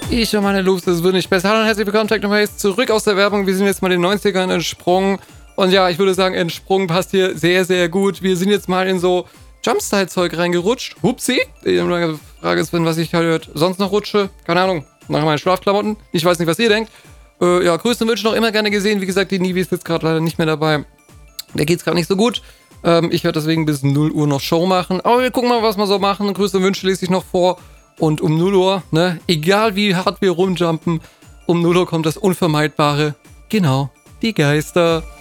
Ich und meine Loops, es wird nicht besser. Hallo und herzlich willkommen, Technoface, zurück aus der Werbung. Wir sind jetzt mal den 90ern entsprungen. Und ja, ich würde sagen, entsprungen passt hier sehr, sehr gut. Wir sind jetzt mal in so Jumpstyle-Zeug reingerutscht. Hupsi. Die Frage ist, was ich halt sonst noch rutsche. Keine Ahnung. Nach meinen Schlafklamotten. Ich weiß nicht, was ihr denkt. Ja, Grüße und Wünsche noch immer gerne gesehen. Wie gesagt, die Nivi ist jetzt gerade leider nicht mehr dabei. Der geht's gerade nicht so gut. Ich werde deswegen bis 0 Uhr noch Show machen. Aber wir gucken mal, was wir so machen. Grüße und Wünsche lese ich noch vor. Und um 0 Uhr, ne, egal wie hart wir rumjumpen, um 0 Uhr kommt das Unvermeidbare. Genau, die Geister.